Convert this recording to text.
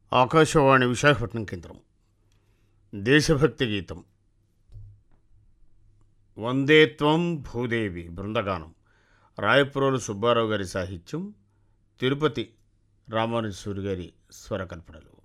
ఆకాశవాణి విశాఖపట్నం కేంద్రం. దేశభక్తి గీతం వందే త్వం భూదేవి బృందగానం. రాయప్రోలు సుబ్బారావు గారి సాహిత్యం, తిరుపతి రామానుజ సూరి గారి స్వరకల్పనలు.